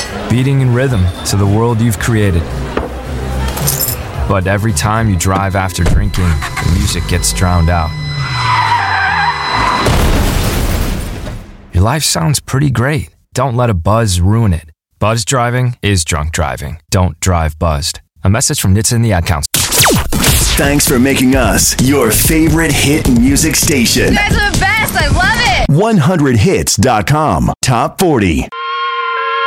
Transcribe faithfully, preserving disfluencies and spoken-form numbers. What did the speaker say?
beating in rhythm to the world you've created. But every time you drive after drinking, the music gets drowned out. Your life sounds pretty great. Don't let a buzz ruin it. Buzz driving is drunk driving. Don't drive buzzed. A message from N H T S A and the Ad Council. Thanks for making us your favorite hit music station. You guys are the best. I love it. one hundred hits dot com. Top forty.